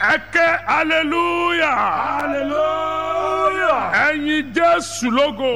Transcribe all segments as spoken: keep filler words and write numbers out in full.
Ẹ̀kẹ́ hallelujah. Hallelujah. Ẹ̀yin Jésù lógo.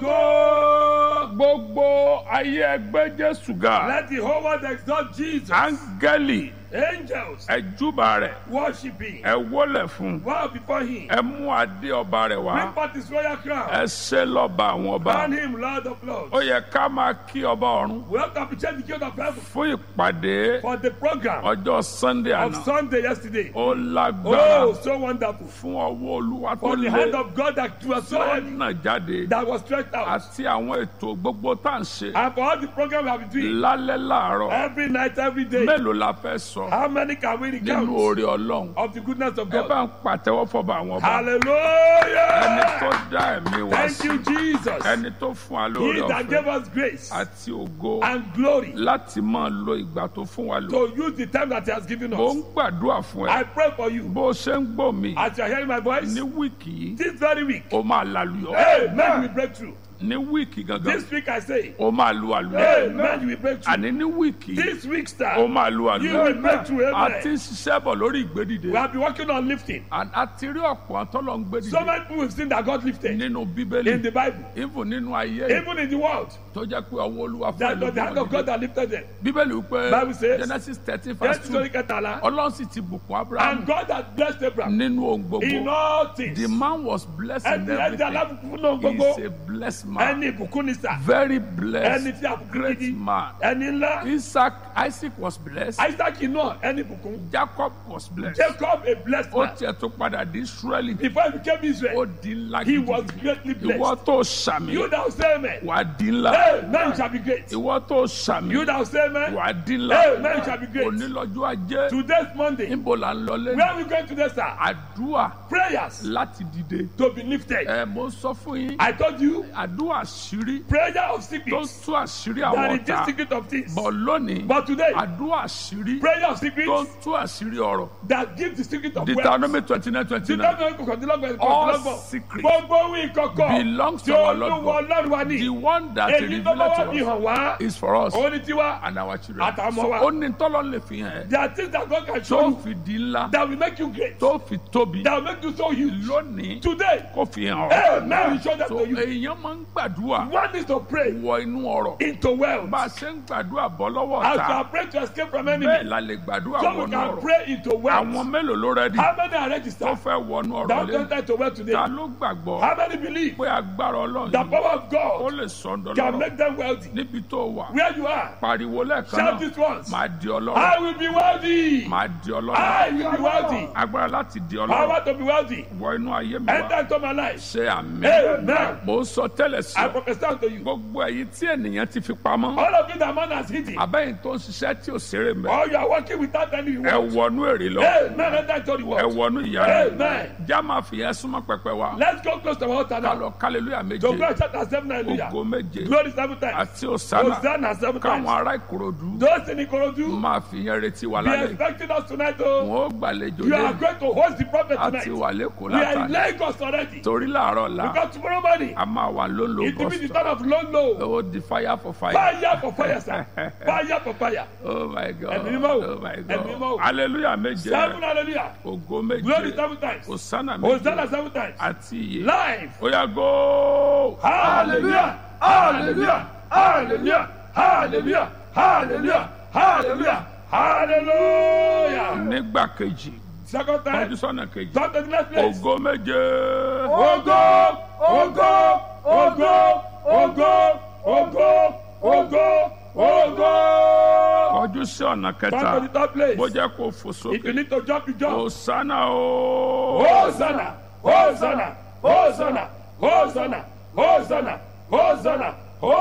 Ògo. Gbogbo ayé ẹgbẹ́ Jésù ga. Let the whole world exalt Jesus. Áńgẹ́lì Angels ẹ júbà rẹ̀. worshiping. Ẹ wólẹ̀ fún. Bow before him. Ẹ mú adé ọba rẹ̀ Bring wá. forth his royal crown. Ẹ ṣe lọ́ba àwọn ọba. Crown him Lord of Lords. Ó yẹ ká máa kí ọba ọ̀run We have to appreciate the King of Heaven fún ìpàdé for the program ọjọ́ Sunday of àná. Sunday yesterday. Ó Oh, lágbára so wonderful. fún ọwọ́ Olúwa tó For the hand lé of God that was so tó heavy, nà jáde that was stretched out. àti àwọn ètò gbogbo tá à ń ṣe And for all the program we have been doing, lálẹ́ láàárọ̀. every night, every day. Mélòó la fẹ́ sọ How many can we nínú recount oore Ọlọ́run? of the goodness of Ẹ bá God? ń pàtẹ́wọ́ fọba àwọn ọba. Ẹni tó Hallelujah! dá ẹ̀mí wá Thank sí. you, Jesus. Ẹni tó fún wa He lóore that gave ọ̀fẹ́ us grace àti ògo and glory láti máa lo ìgbà tó fún wa lò. to use the time that He has given Mo ń us. gbàdúrà fún I ẹ pray for you bó o ṣe ń gbọ́ mi as you are hearing my voice ní wíìkì yìí this very week. o máa lálùyọ. Amen. You will break through. Ní wíìkì gangan This week I say, o máa lu àlùyọ. Amen. You will break through. Àní ní wíìkì yìí This week, o star, máa lu you àlùyọ. will break through. A ti Amen. ń ṣiṣẹ́ bọ̀ lórí ìgbédìde. We have been working on lifting. And a ti rí ọ̀pọ̀ àtọ́lọ́ ń gbé So dìde many people have seen that God lifted nínú in Bíbélì, the Bible, even nínú ayé yìí, even in the world. tó jẹ́ pé ọwọ́ Olúwa fún That ẹlòmíràn the hand of dìde. God that lifted them. Bíbélì wípé Bible says, Genesis thirteen verse Yes, two sorry, Ketala. Ọlọ́run sì ti bùkún Abraham And God has blessed Abraham nínú ohun in gbogbo. all things. The man was blessed in Ẹni ẹni everything. alábùkún náà He gbogbo. is a blessed man. Ẹni ìbùkún ni sà. Very Ẹni blessed. tí a bùkún Great gidi. man. Ẹni ńlá. Isaac, Isaac was blessed. Isaac náà ẹni ìbùkún. Jacob was blessed. Jacob a blessed Ó man. tiẹ̀ tó padà di Israeli. Before he became Israel, Ó di ńlá he was gidi. greatly Ìwọ blessed. tó ṣàmì You that will say amen. wà á di ńlá. Amen, you shall be great. Ìwọ tó ṣàmì You that will say amen. wà á di ńlá. Amen, you shall be great. Onílọ́jọ́ ajé. Today's Monday. Níbo là ń lọ Where lẹ́nu? are we going today, sir? Àdúrà Prayers láti dìde. to be lifted. Ẹ mo sọ fún yín. I told you, Àdúrà àṣírí prayer of tó secrets. tú àṣírí That àwọn is the ọ̀tá. secret of things. Bọ̀ lónìí, But today, àdúrà àṣírí prayer of tó secrets tú àṣírí ọ̀rọ̀. that gives the secret of wealth. Deuteronomy twenty nine twenty nine. Dídọ́nà ìkọ̀kọ̀dínlọ́gbọ̀n All ìkọ̀kọ̀dínlọ́gbọ̀n. secrets Gbogbo ohun ìkọ̀kọ̀ belongs tí to our Olúwa Lord God. Ọlọ́run wa ní. The one that he Èyí tó bá revealed wá to fi us hàn wá. is for us Òun ni tiwa. and our children. Àtàwọn So ọmọ wa. ó ní tọ́lọ́ lè fi hàn ẹ́. There are things that God can Tó show you fi di ńlá, that will make you great. tó fi tóbi. That will make you so huge. Lónìí, Today, kó fi hàn ọ́. amen, we show that So to you. èèyàn máa ń gbàdúrà One is to pray wọ inú ọ̀rọ̀. into wealth. Bá a ṣe ń gbàdúrà bọ́ lọ́wọ́ As you ọ̀tá, are praying to escape from enemy, bẹ́ẹ̀ la lè gbàdúrà so we wọnú can ọ̀rọ̀. pray into wealth. Àwọn mélòó ló rẹ́dí How many are tó registered? fẹ́ wọnú ọ̀rọ̀ That lé? will enter to wealth today. Ta ló gbàgbọ́ How many believe pé agbára Ọlọ́run the yìí power of ó God lè sọ can ọ́dọ́lọ́rọ̀ make them wealthy? níbi tó wà? Where you are, Pariwo lẹ́ẹ̀kan shout náà, this once. máa di ọlọ́rọ̀, I will be wealthy. máa di ọlọ́rọ̀. I will be wealthy. Agbára láti di ọlọ́rọ̀ Power to be wealthy. wọ inú ayé mi Enter wá. into my life. Ṣé àmì? Amen. Mo ń sọ tẹ́lẹ̀ sí I ọ. prophesy unto you. Gbogbo èyí tí ènìyàn ti fi pamọ́. All of you that man has hidden, Àbẹ́yìn tó ń ṣiṣẹ́ tí ò ṣeré mẹ́. or you are working without any Ẹ reward. wọnú èrè lọ. Amen. Enter into the Ẹ world. wọnú ìyá Amen. rẹ̀. Já máa fi yẹn súnmọ́ pẹpẹ wa. Let's go close to our altar Ká now. lọ kálẹ̀lúyà To méje. God shout at seven hallelujah. Ògo méje. Glory seven times. Àti òsánà. Hosanna seven Káwọn times. ará Ìkòròdú Those in Ikorodu, máa fi yẹn retí wa be lálẹ́. expecting us tonight. Oh, Wọ́n ó gbàlejò you are lé. going to host the prophet A tonight. ti wà lẹ́kọ̀ọ́ We are in látàrí. Lagos already. Torí láàárọ̀ la, Because tomorrow morning, a máa wà lólo it will be the bọ́sítọ̀. turn of Lolo. Ó di fire for fire. Fire for fire, sir. Fire for fire. Oh my God. Ẹ̀mí mímọ́ o. Oh my Ẹ̀mí mímọ́ o. God. Hallelujah méje. Seven hallelujah. Ògo Glory méje. seven times. Hosanna Hosanna méje. seven times. Àti iye. Live. Ó yá go. Hallelujah. Hallelujah. Hallelujah. Hallelujah. Hallelujah. Hallelujah. Hallelujah. Nígbà kejì. Second time. Tọ́jú sọ́nà kejì. Come to the next place. Ògo méje. Ogo, ogo, ogo, ogo, ogo, ogo, ogo. Tọ́jú sí ọ̀nà Come to the kẹta. third place. Bó jẹ́ kó fò If you sókè. need to jump, you jump. Hosanna o. Hosanna, Hosanna, Hosanna, Hosanna, Hosanna, Hosanna,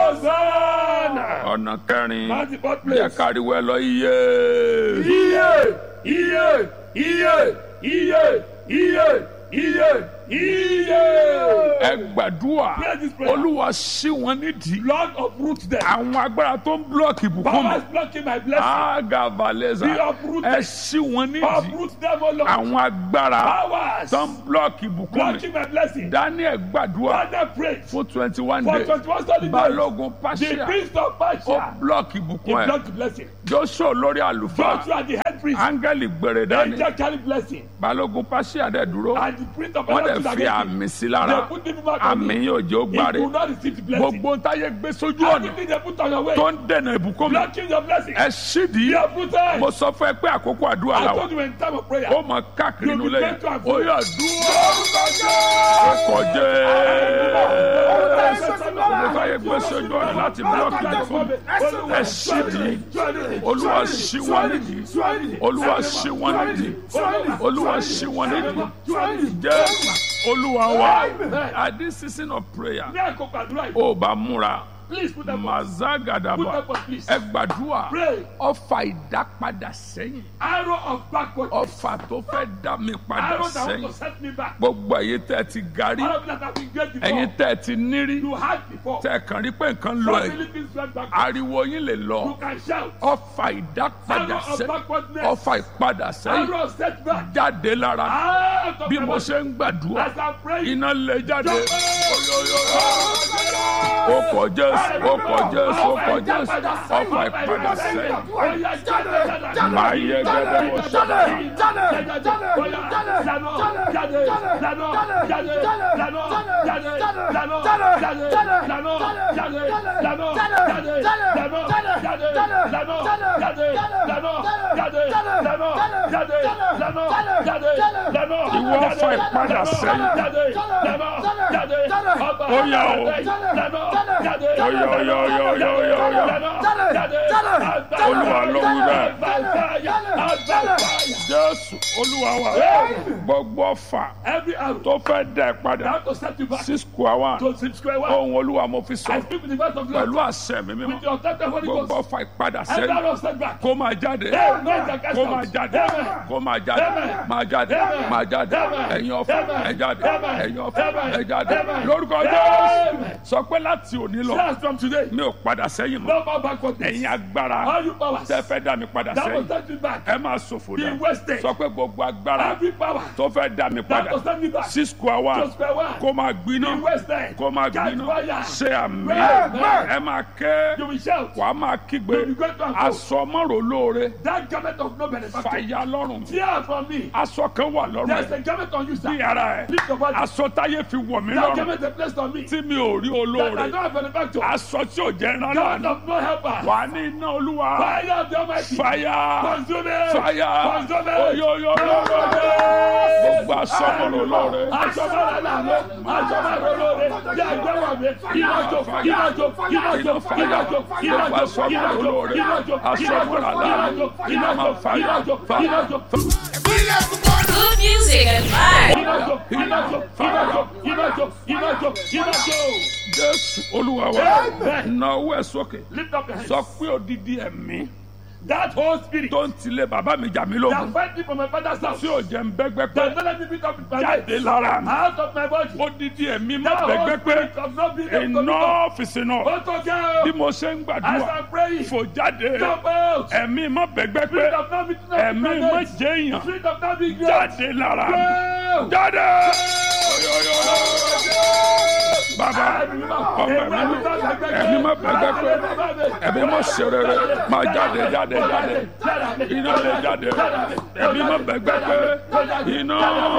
Hosanna. Ọ̀nà kẹrin. That's the fourth Jẹ́ place. káriwo ẹ lọ iye. Iye, iye, iye, iye, iye, iye, Iye. ẹ gbàdúrà Pray this prayer. olúwa ṣí wọn nídìí Lord uproot them. àwọn agbára tó ń blọọkì ìbùkún mi Powers blocking my blessing. agavaleza Be uprooted. ẹ ṣí wọn nídìí Uproot them, O Lord. àwọn agbára Powers tó ń blọọkì ìbùkún mi blocking my blessing. Daniel gbàdúrà Father, pray fún twenty one for days twenty-one solid days. balógun The pàṣẹ priest of ó Persia, blọọkì he ìbùkún ẹ blocked the blessing. joshua lórí àlùfáà Joshua, the head priest, áńgẹ́lì gbèrè dání angel carry blessing. balógun pàṣẹ àdẹ dúró And the priest of wọ́n Persia dẹ̀ stood fi against him. àmì sí They lára put the mark on àmì him. yóò jẹ́ ó He gbáre could not receive the blessing. gbogbo táyé gbé sójú ọ̀nà Everything they put on your way, tó ń dènà ìbùkún mi blocking your blessing. ẹ ṣídìí Be uprooted. mo sọ fún ẹ pé àkókò àdúrà I la wà told you in time of prayer. ó mọ káàkiri You'll be inú lẹ́yìn going to and fro. ó yà dúró ọkọ̀ jẹ́ gbogbo táyé gbé sójú ọ̀nà láti búlọ́ọ̀kì ìbùkún mi ẹ ṣídìí olúwa ṣí wọn nídìí olúwa ṣí wọn nídìí olúwa ṣí wọn nídìí jẹ́ olúwa wa at this season of prayer Ní àkókò àdúrà yìí, ó bá múra please put them on. Put mazagadaba them on, please. ẹ gbàdúrà Pray. ọfà ìdápadà sẹ́yìn Arrow of backward. ọfà tó fẹ́ dá mi padà Arrow that want sẹ́yìn to set me back. gbogbo ẹ̀yin tẹ́ ẹ ti garí All of that have been great before. ẹ̀yin tẹ́ ẹ ti nírí You had before. tẹ́ ẹ kàn rí pé nǹkan lọ ẹ̀ Family things went back. ariwo yín lè lọ You can shout. ọfà ìdápadà Arrow of sẹ́yìn backwardness. ọfà ìpadà sẹ́yìn Arrow of setback. jáde lára Out of bí my mo body. ṣe ń gbàdúrà As I pray. iná lè jáde ó kọ jésù ó kọ jésù ó kọ jésù ọfà ìpadà sẹ́yìn máa yẹ gẹ́gẹ́ bó ṣe ìwọ ọfà ìpadà sẹ́yìn ó yá o ó yá ó yá ó yá ó yá ó yá ó yá olúwa ló wí bẹ́ẹ̀ jésù olúwa wa gbogbo ọfà Every arrow tó fẹ́ dá ẹ padà that to set you back sí square one to six square one. ohun olúwa mo fi I sọ speak with the voice of the Lord pẹ̀lú àṣẹ mi mímọ́ with your authority of Holy gbogbo Ghost. ọfà ìpadà Every sẹ́yìn arrow set back. kó máa jáde Amen. kó máa jáde kó máa jáde máa jáde máa jáde ẹ̀yin ọfà ẹ jáde ẹ̀yin ọfà ẹ jáde lórúkọ jésù sọ pé láti òní lọ Just from today, mi ò padà sẹ́yìn mọ́ no more backwardness. ẹ̀yin agbára All you powers tẹ́ fẹ́ dá mi padà that will sẹ́yìn set you back, ẹ máa ṣòfò be dà wasted. sọ pé gbogbo agbára Every power tó fẹ́ dá mi that padà will set me back sí square one to square one, kó máa gbiná be wasted. kó máa Catch gbiná fire. ṣe àmì Amen. ẹ máa ké You will shout. wàá máa kígbe You will go to and fro. aṣọ mọ́rò lóore That garment of no benefactor. fàyà lọ́rùn Tear from me. aṣọ kan wà lọ́rùn There's ẹ̀ a garment on you, bí sir. ara ẹ̀ Lift your body. aṣọ táyé fi wọ̀ mí That lọ́rùn garment is placed on me. tí mi ò rí That I olóore don't have benefactor. aṣọ tí ò jẹ́ rán God náà of no helper. wà ní iná olúwa Fire of the Almighty. fàyà Consume it. fàyà Consume it. oyoyoyo gbogbo aṣọ mọ́rò lóore Aṣọ mọ́ra láàmú. Aṣọ mọ́ra lóore. Bí àgbẹ̀wò mi. Ìrọ̀jò. Ìrọ̀jò. Ìrọ̀jò. Ìrọ̀jò. Ìrọ̀jò. aṣọ mọ́rò lóore Ìrọ̀jò. aṣọ mọ́rà láàmú iná máa fàyà fàyà. Good music and vibes. Ìrọ̀jò. Ìrọ̀jò. Ìrọ̀jò. Ìrọ̀jò. Ìrọ̀jò. Ìrọ̀jò. jésù olúwa wa na owó ẹ sókè Lift up your hands. sọ pé odidi ẹ̀mí That whole spirit tó ń tilé bàbá mi jà mí that lógun fight me from my father's house. tí ò jẹ́ ń bẹ́gbẹ́ pé That don't let me beat up with my jáde legs. lára mi Out of my body. odidi ẹ̀mí má That whole bẹ́gbẹ́ pé spirit of not being able to iná fìsì náà What to bí go? mo ṣe ń As gbàdúrà I'm praying. fò jáde Jump out. ẹ̀mí má bẹ́gbẹ́ pé Spirit of not being ẹ̀mí má jẹ́ èèyàn Spirit of not being great. jáde lára mi Go. jáde bàbá ọmọ ẹ̀mí ẹ̀mí má bẹ́gbẹ́ pé ẹ̀mí má ṣe rere má jáde jáde jáde iná lè jáde ẹ̀mí má bẹ́gbẹ́ pé iná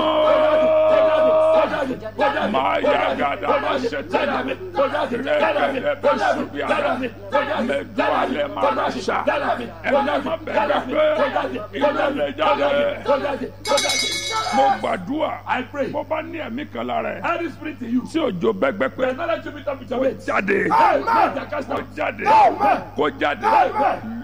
máa yá gàdá má ṣe tẹ̀lé rẹ̀kẹ̀lẹ̀ bẹ́ ṣubí ara mẹ́jọ alẹ́ má má ṣá ẹ̀mí má bẹ́gbẹ́ pé iná lè jáde mo gbàdúrà I pray. bó bá ní ẹ̀mí kan lára ẹ̀ Any spirit in you. tí òjò bẹ́gbẹ́ pé There's not let you beat up with your weight. jáde Amen. kó jáde kó jáde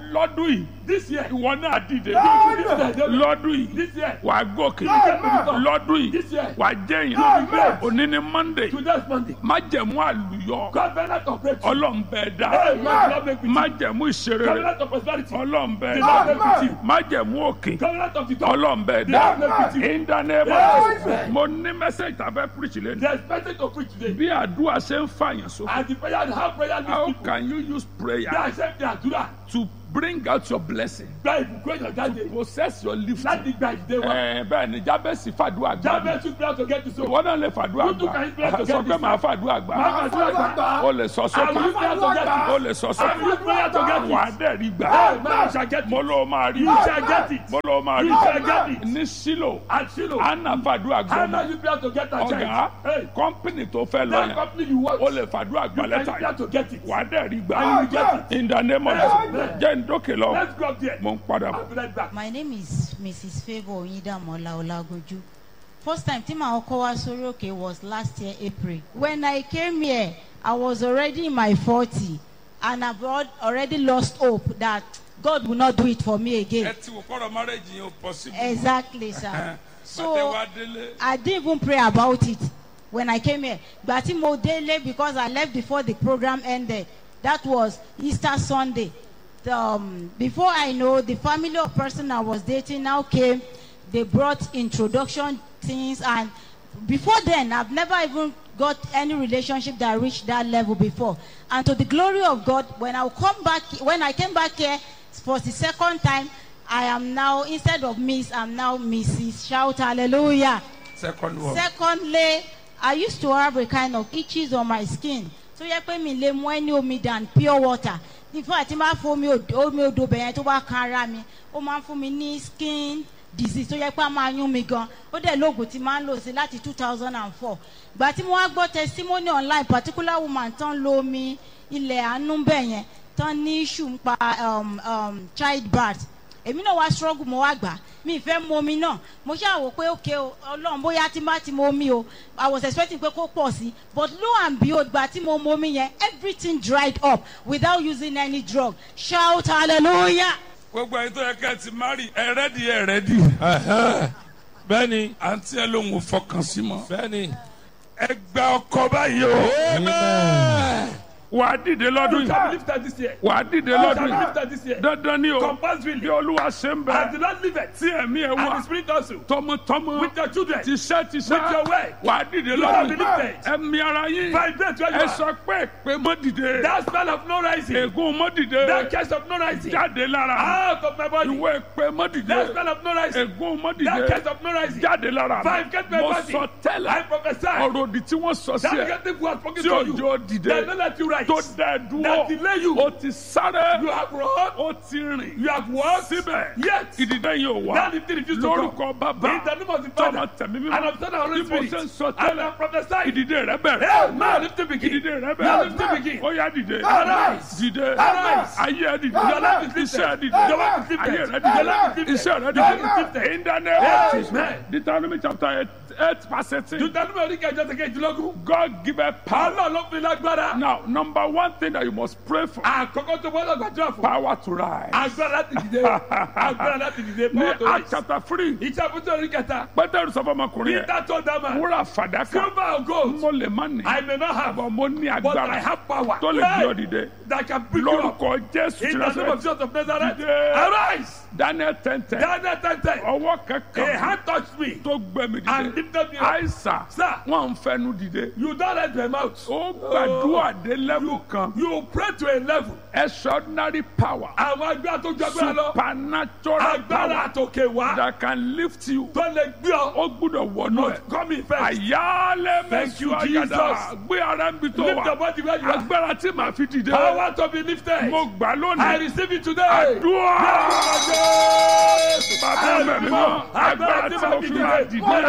lọ́dún yìí This year. ìwọ náà dìde Amen. lọ́dún yìí This year. wàá gòkè Amen. lọ́dún yìí This year. wàá jẹ́yìn Amen. òní ni Monday Today's Monday. májẹ̀mú àlùyọ Covenant of breakthrough. Ọlọ́run bẹ́ẹ̀ dá Amen. Lord make with you. májẹ̀mú ìṣeré Covenant of prosperity. Ọlọ́run bẹ́ẹ̀ The dá Lord make with you. májẹ̀mú òkè Covenant of the top. Ọlọ́run bẹ́ẹ̀ The dá Lord make with you. in the name of Amen. Jesus mo ní message tàbí preach lẹ́nu There's message to preach today. bí àdúrà ṣe ń fàyàn sókè And the prayer and how prayer leads how people. can you use Bí a prayer ṣe ń fi àdúrà to bring out your blessing gba ìbùkún èèyàn jáde possess your lifting láti gba ìdè wa. ẹ bẹ́ẹ̀ ni Jábẹ́sì fàdúrà gbà Jabez took prayer to get to soul. ìwọ náà lè fàdúrà You too can pray gbà to sọ get pé this. màá fàdúrà gbà Máa fàdúrà gbà. o lè sọ I sókè will prayer to get o it. lè sọ I will sókè prayer to get wà á it. dẹ̀ rí gbà Amen. You shall get mo it. ló máa rí You shall get it. mo ló máa rí You shall get it. ní Sílò At Shiloh. Anna fàdúrà gbà How mọ́ now you prayer to get a ọ̀gá child? Hey, kọ́mpìnì tó fẹ́ lọ that yẹn company you work. o lè fàdúrà gbà You lẹ́tà can prayer yìí to get it. wà á dẹ̀ rí gbà And you get it. in the name of Amen. Jesus jẹ́ ń dókè lọ Let's go up there. mo ń padà bọ̀. I'll be right back. My name is Missus Favour Oyindamola Olagoju. First time tí màá kọ́ wá sórí òkè was last year April. When I came here, I was already in my forty and I've al- already lost hope that God will not do it for me again. ẹ ti wò kọ́rọ̀ marriage yẹn ò possible. Exactly, sir. Bàtẹ́ So wá délé. I didn't even pray about it when I came here. Gbà tí mo délé because I left before the program ended. That was Easter Sunday. The, um, before I know, the family of person I was dating now came. They brought introduction things, and before then, I've never even got any relationship that reached that level before. And to the glory of God, when I come back, when I came back here for the second time, I am now, instead of Miss, I'm now Missus Shout hallelujah. Second one. Secondly, I used to have a kind of itches on my skin. So yẹ pé mi lè mu any omi than pure water. In fact, tí n bá fún omi odò omi odò bẹ̀yẹn tó bá kan ara mi, ó máa ń fún mi ní skin disease tó yẹ pé a máa yún mi gan. Ó dẹ̀ lóògùn tí máa ń lò sí láti two thousand and four. Gbà tí mo wá gbọ́ testimony online, particular woman tán lo omi ilẹ̀ àánú bẹ̀yẹn tán ní issue ń pa um, um, childbirth. Èmi náà wá struggle mo wá gbà mi ìfẹ́ mu omi náà mo ṣáà wò pé okay o Ọlọ́run bóyá tí n bá ti mu omi o I was expecting pé kó pọ̀ sí but lo and behold gbà tí mo mu omi yẹn everything dried up without using any drug. Shout hallelujah. gbogbo ẹni tó yẹ ká ti mari ẹ rẹ́dì ẹ rẹ́dì. Bẹ́ẹ̀ni. àǹtí ẹ lóun ò fọkàn sí mọ́. Bẹ́ẹ̀ni. ẹ gba ọkọ báyìí o. Amen. wà á dìde lọ́dún You shall yìí. be lifted this year. wà á dìde You shall lọ́dún be yìí. lifted this year. dandan ni o. Compulsory. bí olúwa ṣe ń As the bẹ. Lord liveth. tí ẹ̀mí ẹ And the wà. Spirit also. tọmọtọmọ. With your children. tiṣẹ́ tiṣẹ́. With your work. wà á dìde You shall be lọ́dún yìí. lifted. ẹ̀mí ara yín. Vibrate where you ẹ are. sọ pé pé mọ́ dìde. That spell of no rising. ègún mọ́ dìde. That curse of no rising. jáde lára. Out of my body. ìwé pé mọ́ That dìde. spell of no rising. ègún mọ́ That dìde. curse of no rising. jáde lára. Five get my mo body. sọ I tẹ́lẹ̀. prophesy. ọ̀rọ̀ òdì tí wọ́n sọ sí That ẹ. negative word spoken tí to you. òjò That dìde. don't let you rise. tó dá ẹ That dúró. delay you. o ti sáré. You have run. o ti rìn. You have walked. síbẹ̀. Yet. ìdìde yìí ò wá. That lifting refused to come. lórúkọ In bàbá. the name of the tọmọ Father. tẹ̀mí And mímọ́. of the Son and Holy bí mo Spirit. ṣe ń sọ And I tẹ́lẹ̀. prophesy. ìdìde rẹ Hey, bẹ̀rẹ̀. man, lifting begin. ìdìde rẹ Now bẹ̀rẹ̀. lifting begin. ó yá dìde. Arise. dìde. Arise. ayé ẹ dìde. Your life is lifted. iṣẹ́ ẹ dìde. Your life is lifted. ayé rẹ Your dìde. life is lifted. iṣẹ́ rẹ Your life is dìde. lifted. in the name of Amen. Jesus. Deuteronomy chapter eight eight verse eighteen. Deuteronomy orí kẹjọ ṣe kejìlélógún. God give a power. Ọlọ́run ló fi lágbára. Now, number one thing that you must pray for. Àkọ́kọ́ tó gbọ́dọ̀ gbàdúrà fún. Power to rise. Agbára láti dìde. Agbára láti dìde. Ní Power to Acts rise. chapter three. Iṣẹ́ àbújá orí kẹta. Pétérù sọ fún ọmọkùnrin yẹn. Peter told that man. Wúrà fàdákà. Silver or gold. Mo lè má ní. I may not have. Àbọ̀ mo ní But I agbára. have power. Tó lè gbé ọ dìde. That can pick you up. Lórúkọ Jésù In the name of Tìrẹ́sẹ̀. Jesus of Nazareth. Dìde. Arise. Daniel ten ten. Daniel ten ten. Ọwọ́ A kankan hand touched me. tó gbé mi And dìde. lifted me up. Àìsàn. Sir. Wọ́n ń fẹnu dìde. You don't let them out. Ó gbàdúrà dé level kan. You pray to a level. Extraordinary power. Àwọn agbára tó ju agbára lọ. Supernatural Agbára power àtòkè wá. that can lift you. Tó lè gbé ọ. Ó gbúdọ̀ wọnú ẹ̀. Must come in first. Àyálẹ̀ Thank you, mẹ́sùn àyàdá. Jesus. Gbé ara ń bi tó Lift your wà. body where you are. Agbára tí màá fi dìde. Power to be lifted. Mo gbà I lónìí. receive it today. Àdúrà. Bàbá Ẹ̀mí mẹ́mi mọ́. mọ́. Agbára tí mo fi máa dìde. Mo gbà lónìí.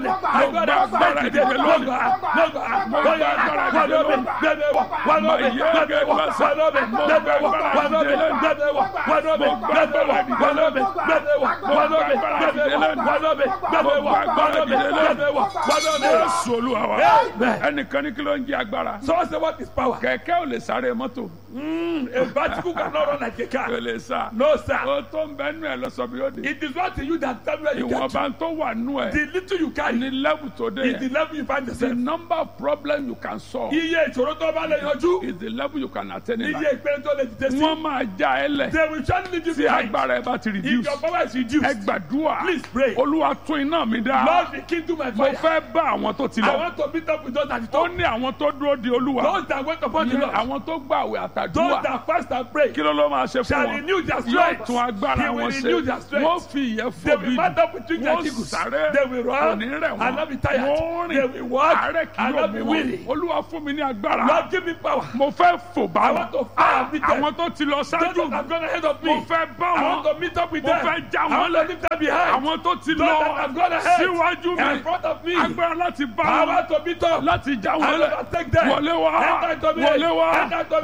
wọlẹ̀ agbára agbára ìdè lọ́gbà lọ́gbà bóyá agbára ìdè lọ́gbà bẹ́ẹ̀ wọ wà lọ́bẹ̀ bẹ́ẹ̀ wọ wà lọ́bẹ̀ bẹ́ẹ̀ wọ wà lọ́bẹ̀ bẹ́ẹ̀ wọ wà lọ́bẹ̀ bẹ́ẹ̀ wọ wà lọ́bẹ̀ bẹ́ẹ̀ wọ wà lọ́bẹ̀ bẹ́ẹ̀ wọ wà lọ́bẹ̀ bẹ́ẹ̀ wọ wà lọ́bẹ̀ bẹ́ẹ̀ wọ wà lọ́bẹ̀. Jésù Olúwa wa ẹnìkan ní kí ló ń jẹ agbára. So say what is power? Kẹ̀kẹ́ ò lè sáré mọ́tò. A bicycle cannot run like a car. Kò lè sá. No sir. O tó ń bẹ nú ẹ lọ sọ bí ó di. It is not you that tell me where you get to. Ìwọ̀nba tó wà nú ẹ. The little you carry Ní level tó dé is the yẹn. level you find The yourself. number of problems you can solve Iye ìṣòro tó bá lè yanjú. is the level you can attain in Iye life. ìpele tó lè dìde sí. Wọ́n máa já ẹ lẹ̀. They will surely leave you Tí behind. agbára ẹ bá ti If reduce. your power is reduced, Ẹ gbàdúrà. please pray. Olúwa tún iná mi dá. Lord, be king to my Mo fire. fẹ́ bá àwọn tó ti I lọ. want to meet up with those that Ó talk. ní àwọn tó dúró di Olúwa. Those that wait upon the Ní Lord. àwọn tó gbààwẹ̀ àtàdúrà. Those that fast and pray. Kí ló ló máa ṣe fún Shall wọn? renew their Yóò strength. tún agbára He will wọn renew ṣe. their strength. Wọ́n fi ìyẹn They fò will bí. mount up with wings like Wọ́n eagles. sáré. They will run Kò ní rẹ̀ and not be tired. Wọ́n They rìn. will walk Àárẹ̀ kì and yóò not be mú weary. wọn. Olúwa fún mi ní agbára. Lord, give me power. Mo fẹ́ fò bá I wọn. want to fire and meet them. Àwọn tó ti lọ Those ṣáájú that have gone ahead of me. mo fẹ́ bá I want wọn. to meet up with Mo them. fẹ́ já I wọn want to lẹ̀. leave them behind. Àwọn tó ti Those that have gone lọ ahead síwájú in mi. front of me. Agbára láti bá I wọn. want to meet up. Láti já I wọn want lẹ̀. to take them. Wọlé wá. Enter into me. Wọlé wá. Enter into me.